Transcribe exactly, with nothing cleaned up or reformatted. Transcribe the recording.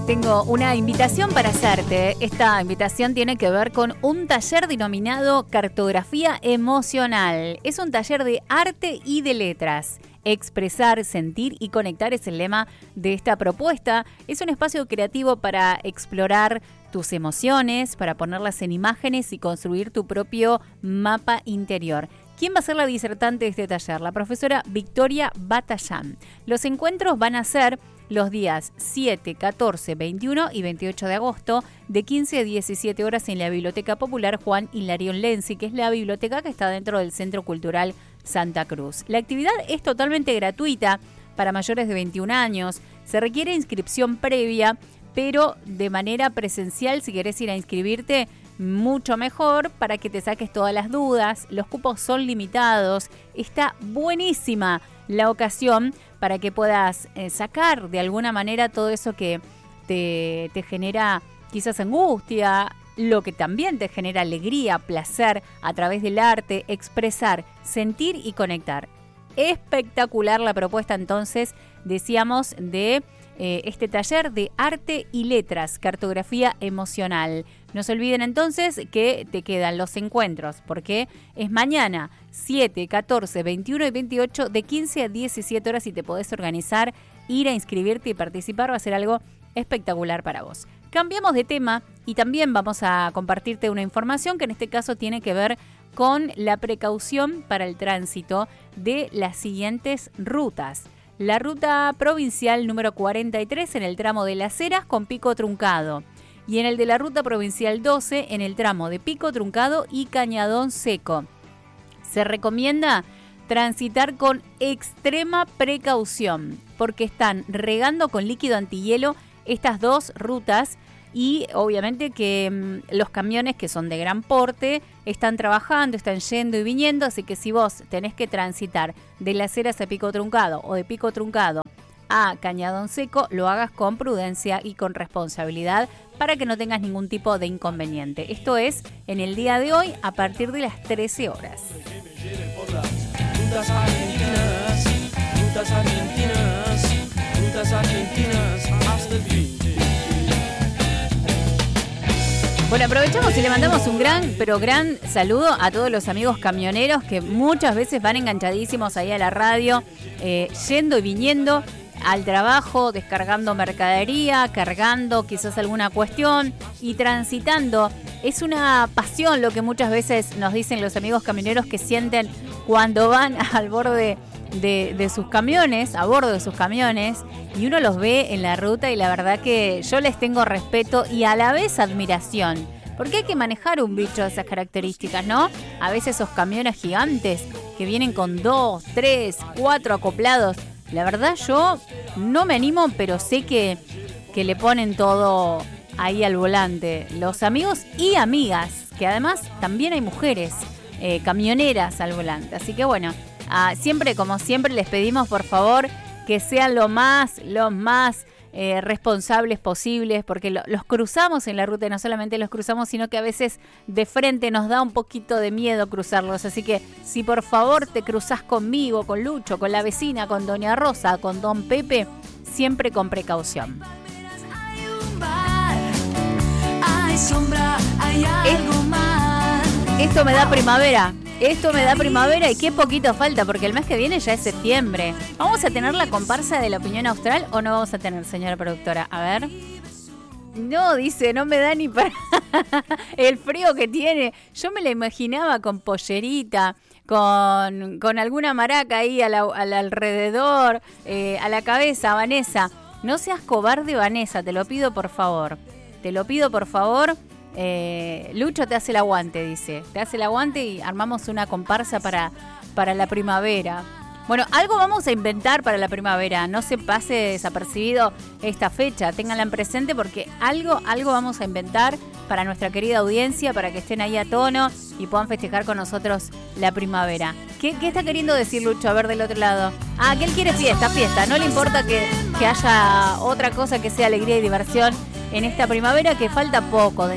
Tengo una invitación para hacerte. Esta invitación tiene que ver con un taller denominado Cartografía Emocional. Es un taller de arte y de letras. Expresar, sentir y conectar es el lema de esta propuesta. Es un espacio creativo para explorar tus emociones, para ponerlas en imágenes y construir tu propio mapa interior. ¿Quién va a ser la disertante de este taller? La profesora Victoria Batallán. Los encuentros van a ser los días siete, catorce, veintiuno y veintiocho de agosto, de quince a diecisiete horas en la Biblioteca Popular Juan Hilarión Lenzi, que es la biblioteca que está dentro del Centro Cultural Santa Cruz. La actividad es totalmente gratuita para mayores de veintiún años. Se requiere inscripción previa, pero de manera presencial, si querés ir a inscribirte, mucho mejor para que te saques todas las dudas. Los cupos son limitados. Está buenísima la ocasión para que puedas eh, sacar de alguna manera todo eso que te, te genera quizás angustia, lo que también te genera alegría, placer a través del arte, expresar, sentir y conectar. Espectacular la propuesta entonces, decíamos, de eh, este taller de arte y letras, cartografía emocional. No se olviden entonces que te quedan los encuentros, porque es mañana, siete, catorce, veintiuno y veintiocho, de quince a diecisiete horas, y te podés organizar, ir a inscribirte y participar. Va a ser algo espectacular para vos. Cambiamos de tema y también vamos a compartirte una información que en este caso tiene que ver con la precaución para el tránsito de las siguientes rutas. La ruta provincial número cuarenta y tres en el tramo de Las Heras con Pico Truncado. Y en el de la ruta provincial doce en el tramo de Pico Truncado y Cañadón Seco. Se recomienda transitar con extrema precaución porque están regando con líquido antihielo estas dos rutas y obviamente que mmm, los camiones que son de gran porte están trabajando, están yendo y viniendo, así que si vos tenés que transitar de Las Heras a Pico Truncado o de Pico Truncado a Cañadón Seco, lo hagas con prudencia y con responsabilidad para que no tengas ningún tipo de inconveniente. Esto es en el día de hoy a partir de las trece horas. Rutas argentinas, rutas argentinas, rutas argentinas hasta el fin. Bueno, aprovechamos y le mandamos un gran, pero gran saludo a todos los amigos camioneros que muchas veces van enganchadísimos ahí a la radio, eh, yendo y viniendo al trabajo, descargando mercadería, cargando quizás alguna cuestión y transitando. Es una pasión lo que muchas veces nos dicen los amigos camioneros que sienten cuando van al borde de, de sus camiones, a bordo de sus camiones, y uno los ve en la ruta y la verdad que yo les tengo respeto y a la vez admiración, porque hay que manejar un bicho de esas características, ¿no? A veces esos camiones gigantes que vienen con dos, tres, cuatro acoplados. La verdad yo no me animo, pero sé que, que le ponen todo ahí al volante. Los amigos y amigas, que además también hay mujeres eh, camioneras al volante. Así que bueno, ah, siempre como siempre les pedimos por favor que sean lo más, los más eh, responsables posibles, porque lo, los cruzamos en la ruta y no solamente los cruzamos, sino que a veces de frente nos da un poquito de miedo cruzarlos. Así que si por favor te cruzás conmigo, con Lucho, con la vecina, con Doña Rosa, con Don Pepe, siempre con precaución. Esto me da primavera. Esto me da primavera y qué poquito falta, porque el mes que viene ya es septiembre. ¿Vamos a tener la comparsa de la opinión austral o no vamos a tener, señora productora? A ver. No, dice, no me da ni para el frío que tiene. Yo me la imaginaba con pollerita, con, con alguna maraca ahí al, al alrededor, eh, a la cabeza. Vanessa, no seas cobarde, Vanessa, te lo pido por favor. Te lo pido por favor. Eh, Lucho te hace el aguante, dice. Te hace el aguante y armamos una comparsa para, para la primavera. Bueno, algo vamos a inventar para la primavera. No se pase desapercibido esta fecha. Ténganla en presente porque algo, algo vamos a inventar para nuestra querida audiencia, para que estén ahí a tono y puedan festejar con nosotros la primavera. ¿Qué, qué está queriendo decir Lucho? A ver, del otro lado. Ah, que él quiere fiesta, fiesta. No le importa que, que haya otra cosa que sea alegría y diversión en esta primavera, que falta poco.